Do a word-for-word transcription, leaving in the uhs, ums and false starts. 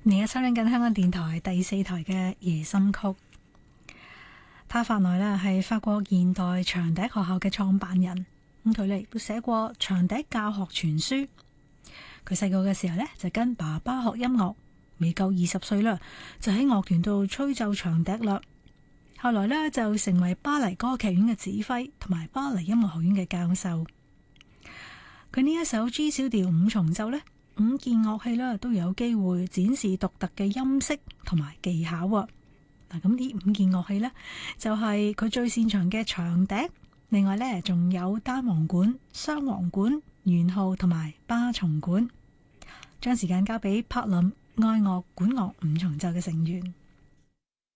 你而家收聽緊香港電台第四台嘅夜心曲。他法內呢係法國現代長笛學校嘅創辦人，咁佢呢亦都寫過長笛教學全書。佢細個嘅時候呢，就跟爸爸學音樂，未夠二十歲啦就喺樂團度吹奏長笛啦。後來呢，就成為巴黎歌劇院嘅指揮，同埋巴黎音樂學院嘅教授。佢呢一首 G 小調五重奏呢，五件樂器咧都有機會展示獨特嘅音色同埋技巧啊！嗱，咁呢五件樂器呢，就係佢最擅長嘅長笛，另外呢，仲有單簧管、雙簧管、圓號同埋巴松管。將時間交俾柏林愛樂管樂五重奏嘅成員。